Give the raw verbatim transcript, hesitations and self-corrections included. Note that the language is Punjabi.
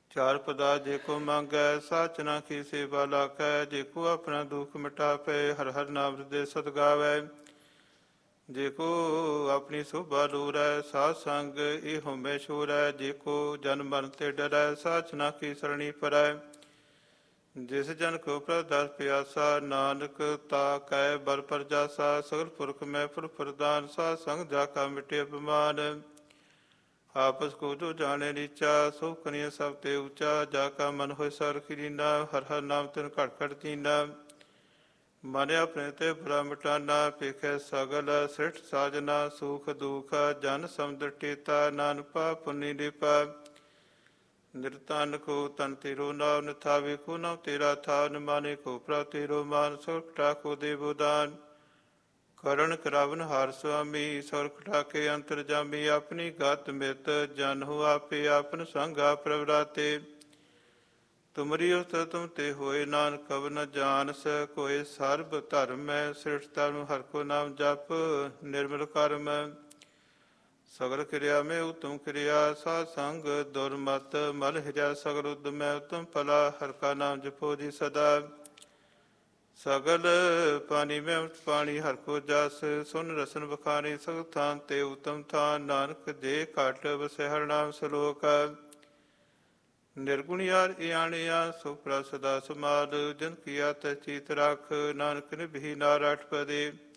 ਚਾਰ ਪਦਾ ਜੇ ਕੋ ਮੰਗੈ ਸਾਚਨਾ ਕੀ ਸੇਵਾ ਲਾਖੈ। ਜੇ ਕੋ ਆਪਣਾ ਦੁਖ ਮਿਟਾਪੈ ਹਰ ਹਰ ਨਾਮ ਹਿਰਦੇ ਸਦ ਗਾਵੈ। ਜੇ ਕੋ ਆਪਣੀ ਸੋਭਾ ਲੋਰੈ ਸਾਧ ਸੰਗ ਇਹੋ ਮੈਂ ਛੋਰੈ। ਜੇ ਕੋ ਜਨਮ ਮਰਨ ਤੇ ਡਰੈ ਸਾਚਨਾ ਕੀ ਸਰਣੀ ਪਰੈ। ਜਿਸ ਜਨ ਕੋ ਪ੍ਰਦਸ ਪਿਆਸਾ ਨਾਨਕ ਤਾ ਕੈ ਬਲ ਪਰਜਾਸਾ। ਸਗਲ ਪੁਰਖ ਮੈਂ ਪੁਰ ਪ੍ਰਦਾਨ ਸਾਧ ਸੰਗ ਜਾ ਕਾ ਮਿਟੇ ਅਪਮਾਨ। ਆਪਸ ਕੋ ਜੋ ਜਾਣੇ ਨੀਚਾ ਸੋ ਕਰੀਏ ਸਭ ਤੇ ਉੱਚਾ। ਜਾ ਕਾ ਮਨ ਹੋਇ ਸਰਖ ਲੀਨਾ ਹਰ ਹਰ ਨਾਮ ਤਿਨ ਘਟ ਘਟ ਦੀਨਾ। ਮਨ ਆਪਣੇ ਤੇ ਬੁਰਾ ਮਿਟਾਨਾ ਪੇਖੈ ਸਗਲ ਸ੍ਰਿਸ਼ਟ ਸਾਜਨਾ। ਸੁਖ ਦੁਖ ਜਨ ਸਮੁੰਦਰ ਟੇਤਾ ਨਾਨਕ ਪਾਪ ਪੁੰਨੀ ਲਿਪਾ। ਨਿਰਤਨ ਕੋ ਤਨ ਤੇਰੋ ਨਾਮ ਨਿਥਾਵੇ ਕੋ ਨਾਮ ਤੇਰਾ ਥਾਨ। ਮਾਨੇ ਕੋ ਪ੍ਰਾ ਤੇਰੋ ਮਾਨ ਸੁਰਖ ਟਾਕੋ ਦੇਵੋ ਦਾਨ। ਕਰਨ ਕਰਾਵਨ ਹਾਰ ਸੁਆਮੀ ਸੁਰਖ ਠਾਕੇ ਅੰਤਰ ਜਾਮੀ। ਆਪਣੀ ਗਤ ਮਿਤ ਜਨ ਹੋ ਆਪੇ ਆਪਨ ਸੰਗ ਆਪ ਪ੍ਰਵਰਾਤੇ। ਤੁਮਰੀ ਉਸਤਤ ਤੁਮ ਤੇ ਹੋਏ ਨਾਨਕ ਕਵ ਨ ਜਾਨਸ ਕੋਇ। ਸਰਬ ਧਰਮ ਮੈਂ ਸ੍ਰਿਸ਼ਟ ਧਰਮ ਹਰਿ ਕੋ ਨਾਮ ਜਪ ਨਿਰਮਲ ਕਰਮ। ਸਗਲ ਕਿਰਿਆ ਮੈਂ ਉਤਮ ਕਿਰਿਆ ਸਾਧ ਸੰਗ ਦੁਰਮਤ ਮਲ ਹਿਰਿਆ। ਸਗਲ ਉਦਮ ਮੈਂ ਉਤਮ ਭਲਾ ਹਰਿ ਕਾ ਨਾਮ ਜਪੋ ਜੀ ਸਦਾ। ਸਗਲ ਪਾਣੀ ਮੈਂ ਅੰਮ੍ਰਿਤ ਪਾਣੀ ਹਰਿ ਕੋ ਜਸ। ਸੁਨ ਰਸਨ ਬਖਾਨੀ ਸਗਲ ਥਾਨ ਤੇ ਉਤਮ ਥਾਨ। ਨਾਨਕ ਜੇ ਘਟ ਵਸੈ ਹਰਿ ਨਾਮ ਸਲੋਕ। ਨਿਰਗੁਣਿਆਰ ਇਆਣਿਆ ਸੋ ਪ੍ਰਸਦਾ ਸਮਾਦ। ਜਨ ਕੀਆ ਤੈ ਚੀਤ ਰਖ ਨਾਨਕ ਨਿਭੀ ਨਾਰ ਅਠ ਪਦੇ।